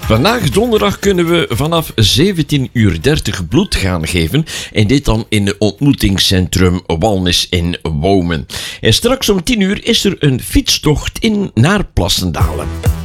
Vandaag donderdag kunnen we vanaf 17:30 bloed gaan geven en dit dan in het ontmoetingscentrum Walnis in Women. En straks om 10 uur is er een fietstocht naar Plassendalen.